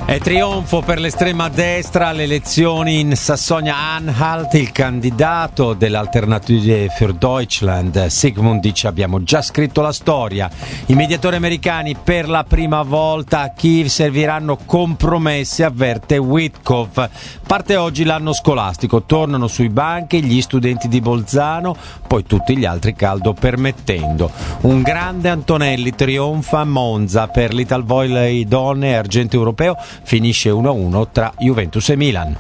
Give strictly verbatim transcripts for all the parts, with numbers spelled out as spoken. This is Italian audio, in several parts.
È trionfo per l'estrema destra alle elezioni in Sassonia-Anhalt. Il candidato dell'Alternative für Deutschland, Sigmund, dice: abbiamo già scritto la storia. I mediatori americani per la prima volta a Kiev serviranno compromessi, avverte Witkoff. Parte oggi l'anno scolastico, tornano sui banchi gli studenti di Bolzano, poi tutti gli altri caldo permettendo. Un grande Antonelli trionfa a Monza per l'Italvolley donne e argento europeo. Finisce uno a uno tra Juventus e Milan.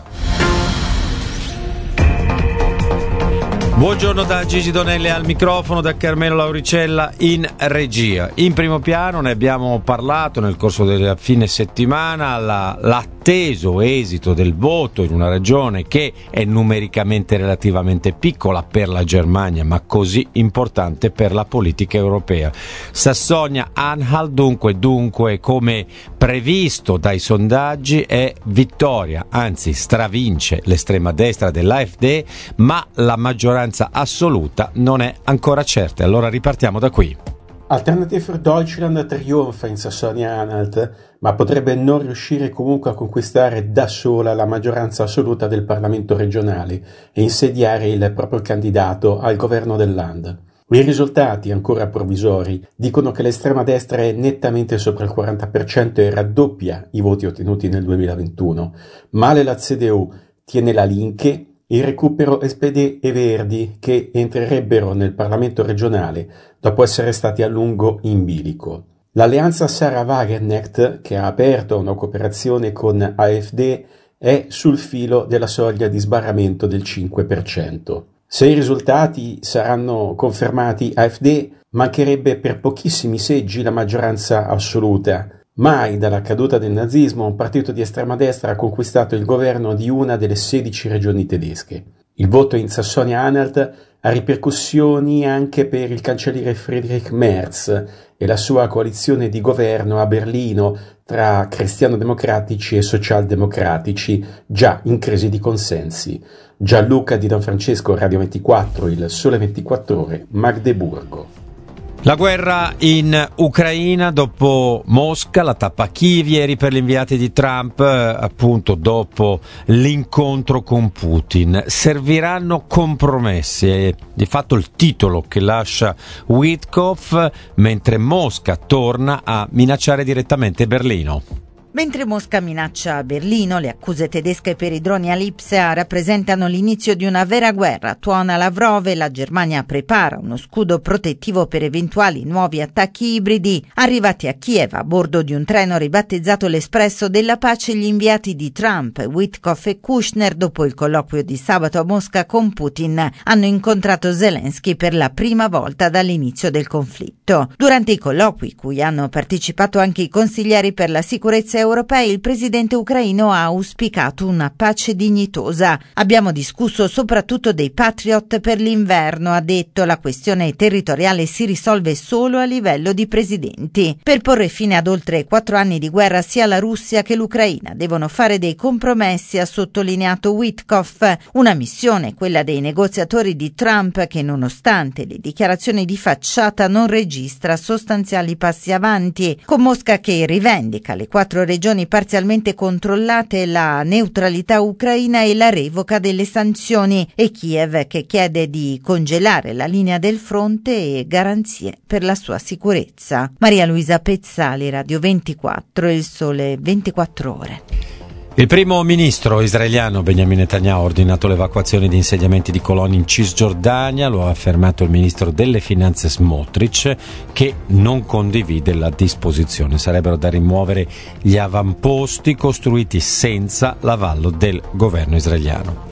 Buongiorno da Gigi Donelli al microfono, da Carmelo Lauricella in regia. In primo piano ne abbiamo parlato nel corso della fine settimana, la, l'atteso esito del voto in una regione che è numericamente relativamente piccola per la Germania, ma così importante per la politica europea. Sassonia-Anhalt dunque, dunque come previsto dai sondaggi è vittoria, anzi stravince l'estrema destra dell'A F D, ma la maggioranza assoluta non è ancora certa. Allora ripartiamo da qui. Alternative für Deutschland trionfa in Sassonia-Anhalt, ma potrebbe non riuscire comunque a conquistare da sola la maggioranza assoluta del Parlamento regionale e insediare il proprio candidato al governo del Land. I risultati, ancora provvisori, dicono che l'estrema destra è nettamente sopra il quaranta per cento e raddoppia i voti ottenuti nel duemilaventuno. Male la C D U, tiene la Linke, il recupero S P D e Verdi, che entrerebbero nel Parlamento regionale dopo essere stati a lungo in bilico. L'alleanza Sarah Wagenknecht, che ha aperto una cooperazione con A F D, è sul filo della soglia di sbarramento del cinque per cento. Se i risultati saranno confermati, A F D mancherebbe per pochissimi seggi la maggioranza assoluta. Mai dalla caduta del nazismo un partito di estrema destra ha conquistato il governo di una delle sedici regioni tedesche. Il voto in Sassonia-Anhalt ha ripercussioni anche per il cancelliere Friedrich Merz e la sua coalizione di governo a Berlino tra cristiano-democratici e socialdemocratici, già in crisi di consensi. Gianluca Di Don Francesco, Radio ventiquattro, Il Sole ventiquattro Ore, Magdeburgo. La guerra in Ucraina dopo Mosca, la tappa a Kiev ieri per gli inviati di Trump, appunto dopo l'incontro con Putin. Serviranno compromessi, è di fatto il titolo che lascia Witkoff, mentre Mosca torna a minacciare direttamente Berlino. Mentre Mosca minaccia Berlino, le accuse tedesche per i droni all'Ipsia rappresentano l'inizio di una vera guerra. Tuona Lavrov e la Germania prepara uno scudo protettivo per eventuali nuovi attacchi ibridi. Arrivati a Kiev a bordo di un treno ribattezzato l'Espresso della Pace, gli inviati di Trump, Witkoff e Kushner, dopo il colloquio di sabato a Mosca con Putin, hanno incontrato Zelensky per la prima volta dall'inizio del conflitto. Durante i colloqui, cui hanno partecipato anche i consiglieri per la sicurezza europei, il presidente ucraino ha auspicato una pace dignitosa. Abbiamo discusso soprattutto dei Patriot per l'inverno, ha detto. La questione territoriale si risolve solo a livello di presidenti. Per porre fine ad oltre quattro anni di guerra, sia la Russia che l'Ucraina devono fare dei compromessi, ha sottolineato Witkoff. Una missione, quella dei negoziatori di Trump, che nonostante le dichiarazioni di facciata non registra sostanziali passi avanti, con Mosca che rivendica le quattro regioni parzialmente controllate, la neutralità ucraina e la revoca delle sanzioni, e Kiev che chiede di congelare la linea del fronte e garanzie per la sua sicurezza. Maria Luisa Pezzali, Radio ventiquattro, Il Sole ventiquattro Ore. Il primo ministro israeliano Benjamin Netanyahu ha ordinato l'evacuazione di insediamenti di coloni in Cisgiordania. Lo ha affermato il ministro delle finanze Smotrich, che non condivide la disposizione. Sarebbero da rimuovere gli avamposti costruiti senza l'avallo del governo israeliano.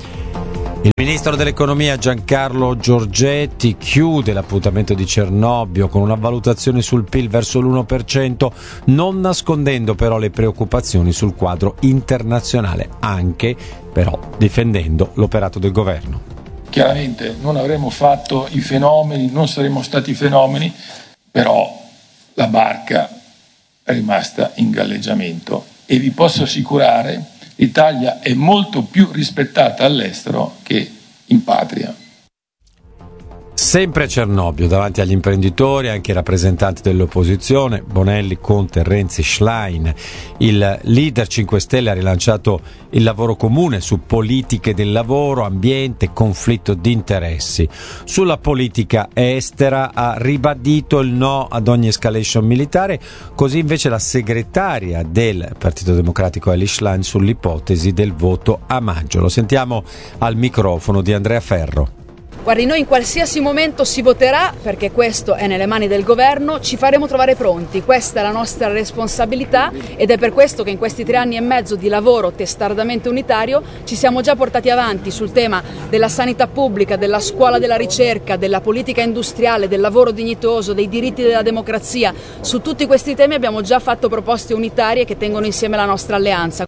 Il ministro dell'economia Giancarlo Giorgetti chiude l'appuntamento di Cernobbio con una valutazione sul P I L verso l'uno per cento, non nascondendo però le preoccupazioni sul quadro internazionale, anche però difendendo l'operato del governo. Chiaramente non avremmo fatto i fenomeni, non saremmo stati fenomeni, però la barca è rimasta in galleggiamento e vi posso assicurare l'Italia è molto più rispettata all'estero che in patria. Sempre a Cernobbio, davanti agli imprenditori, anche i rappresentanti dell'opposizione, Bonelli, Conte, Renzi, Schlein. Il leader cinque Stelle ha rilanciato il lavoro comune su politiche del lavoro, ambiente, conflitto di interessi. Sulla politica estera ha ribadito il no ad ogni escalation militare, così invece la segretaria del Partito Democratico Elly Schlein sull'ipotesi del voto a maggio. Lo sentiamo al microfono di Andrea Ferro. Guardi, noi in qualsiasi momento si voterà, perché questo è nelle mani del governo, ci faremo trovare pronti, questa è la nostra responsabilità ed è per questo che in questi tre anni e mezzo di lavoro testardamente unitario ci siamo già portati avanti sul tema della sanità pubblica, della scuola della ricerca, della politica industriale, del lavoro dignitoso, dei diritti della democrazia. Su tutti questi temi abbiamo già fatto proposte unitarie che tengono insieme la nostra alleanza.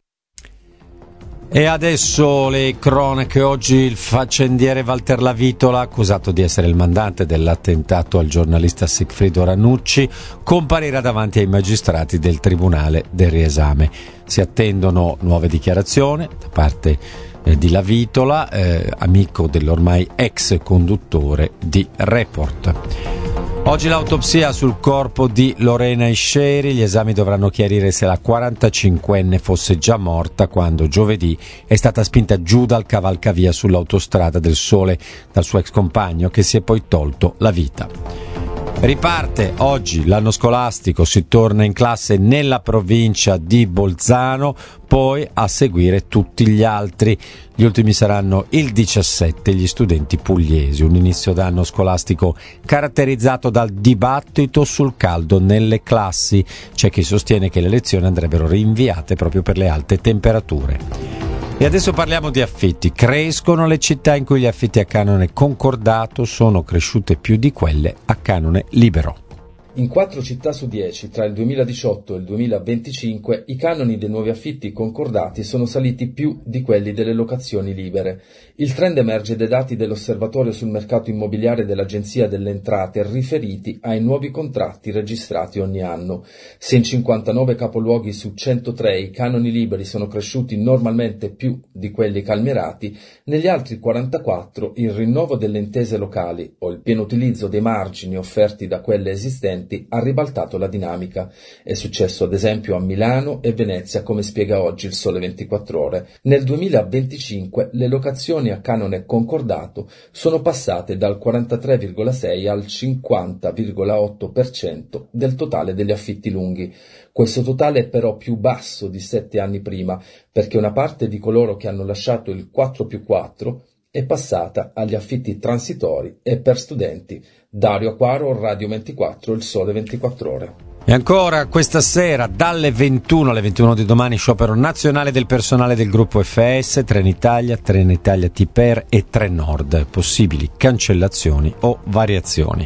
E adesso le cronache. Oggi il faccendiere Walter Lavitola, accusato di essere il mandante dell'attentato al giornalista Sigfrido Ranucci, comparirà davanti ai magistrati del Tribunale del Riesame. Si attendono nuove dichiarazioni da parte eh, di Lavitola, eh, amico dell'ormai ex conduttore di Report. Oggi l'autopsia sul corpo di Lorena Isceri. Gli esami dovranno chiarire se la quarantacinquenne fosse già morta quando giovedì è stata spinta giù dal cavalcavia sull'autostrada del Sole dal suo ex compagno, che si è poi tolto la vita. Riparte oggi l'anno scolastico, si torna in classe nella provincia di Bolzano, poi a seguire tutti gli altri. Gli ultimi saranno il diciassette, gli studenti pugliesi. Un inizio d'anno scolastico caratterizzato dal dibattito sul caldo nelle classi. C'è chi sostiene che le lezioni andrebbero rinviate proprio per le alte temperature. E adesso parliamo di affitti. Crescono le città in cui gli affitti a canone concordato sono cresciute più di quelle a canone libero. In quattro città su dieci, tra il duemiladiciotto e il duemilaventicinque, i canoni dei nuovi affitti concordati sono saliti più di quelli delle locazioni libere. Il trend emerge dai dati dell'Osservatorio sul mercato immobiliare dell'Agenzia delle Entrate riferiti ai nuovi contratti registrati ogni anno. Se in cinquantanove capoluoghi su centotré i canoni liberi sono cresciuti normalmente più di quelli calmierati, negli altri quarantaquattro il rinnovo delle intese locali o il pieno utilizzo dei margini offerti da quelle esistenti ha ribaltato la dinamica. È successo ad esempio a Milano e Venezia, come spiega oggi il Sole ventiquattro Ore. Nel duemilaventicinque le locazioni a canone concordato sono passate dal quarantatré virgola sei al cinquanta virgola otto per cento del totale degli affitti lunghi. Questo totale è però più basso di sette anni prima, perché una parte di coloro che hanno lasciato il quattro più quattro è passata agli affitti transitori e per studenti. Dario Acquaro, Radio ventiquattro, il Sole ventiquattro Ore. E ancora questa sera dalle ventuno alle ventuno di domani sciopero nazionale del personale del gruppo F S, Trenitalia, Trenitalia Tiper e Trenord. Possibili cancellazioni o variazioni.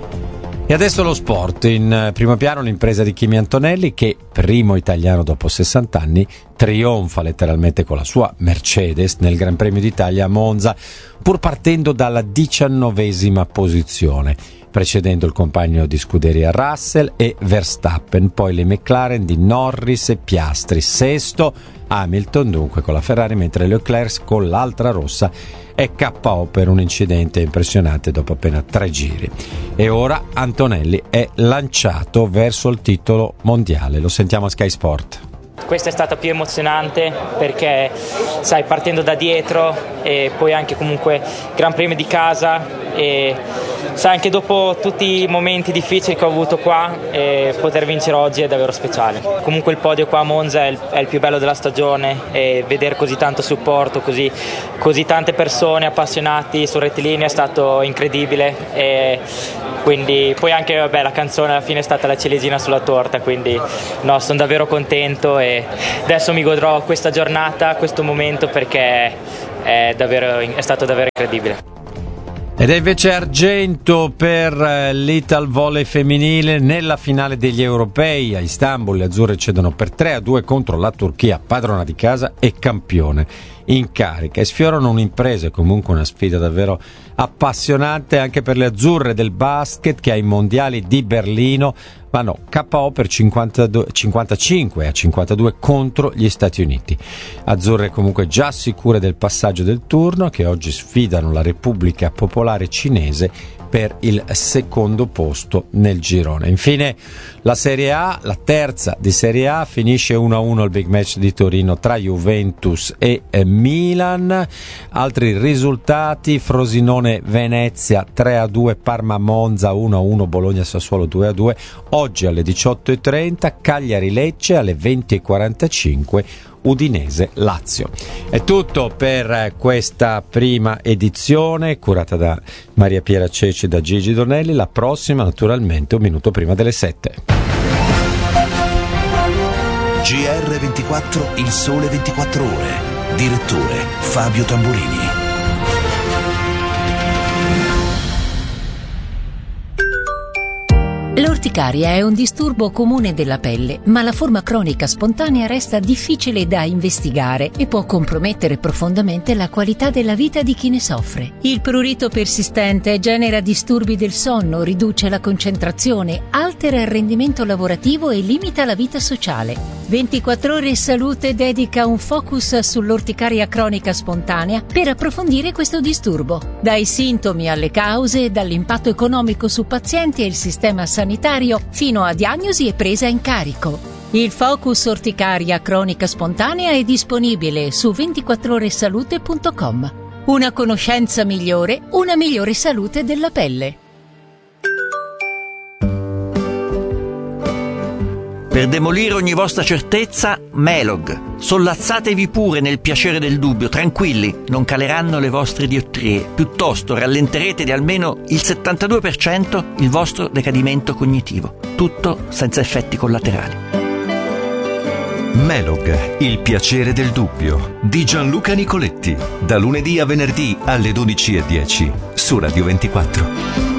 E adesso lo sport. In primo piano l'impresa di Kimi Antonelli, che, primo italiano dopo sessanta anni, trionfa letteralmente con la sua Mercedes nel Gran Premio d'Italia a Monza, pur partendo dalla diciannovesima posizione, precedendo il compagno di scuderia Russell e Verstappen, poi le McLaren di Norris e Piastri, sesto Hamilton dunque con la Ferrari, mentre Leclerc con l'altra rossa è K O per un incidente impressionante dopo appena tre giri. E ora Antonelli è lanciato verso il titolo mondiale. Lo sentiamo a Sky Sport. Questa è stata più emozionante perché, sai, partendo da dietro e poi anche comunque Gran Premio di casa e sai, anche dopo tutti i momenti difficili che ho avuto qua, eh, poter vincere oggi è davvero speciale. Comunque il podio qua a Monza è il, è il più bello della stagione e vedere così tanto supporto, così, così tante persone appassionati sul rettilineo è stato incredibile e quindi poi anche vabbè, la canzone alla fine è stata la ciliegina sulla torta, quindi no, sono davvero contento e adesso mi godrò questa giornata, questo momento, perché è, davvero, è stato davvero incredibile. Ed è invece argento per l'Ital Volley femminile nella finale degli europei a Istanbul. Le azzurre cedono per tre a due contro la Turchia, padrona di casa e campione in carica, e sfiorano un'impresa e comunque una sfida davvero appassionante anche per le azzurre del basket, che ai mondiali di Berlino vanno K O per cinquantadue, cinquantacinque a cinquantadue contro gli Stati Uniti. Azzurre comunque già sicure del passaggio del turno, che oggi sfidano la Repubblica Popolare Cinese per il secondo posto nel girone. Infine la Serie A, la terza di Serie A, finisce uno a uno il big match di Torino tra Juventus e Milan. Altri risultati: Frosinone Venezia tre a due, Parma Monza uno a uno, Bologna Sassuolo due a due. Oggi alle diciotto e trenta Cagliari Lecce, alle venti e quarantacinque Udinese Lazio. È tutto per questa prima edizione curata da Maria Piera Ceci e da Gigi Donelli. La prossima naturalmente un minuto prima delle sette. G R ventiquattro, il sole ventiquattro ore. Direttore Fabio Tamburini. L'orticaria è un disturbo comune della pelle, ma la forma cronica spontanea resta difficile da investigare e può compromettere profondamente la qualità della vita di chi ne soffre. Il prurito persistente genera disturbi del sonno, riduce la concentrazione, altera il rendimento lavorativo e limita la vita sociale. ventiquattro ore Salute dedica un focus sull'orticaria cronica spontanea per approfondire questo disturbo, dai sintomi alle cause, dall'impatto economico su pazienti e il sistema sanitario fino a diagnosi e presa in carico. Il Focus Orticaria Cronica Spontanea è disponibile su ventiquattro ore salute punto com. Una conoscenza migliore, una migliore salute della pelle. Per demolire ogni vostra certezza, Melog. Sollazzatevi pure nel piacere del dubbio, tranquilli, non caleranno le vostre diottrie, piuttosto rallenterete di almeno il settantadue per cento il vostro decadimento cognitivo, tutto senza effetti collaterali. Melog, il piacere del dubbio, di Gianluca Nicoletti, da lunedì a venerdì alle dodici e dieci su Radio ventiquattro.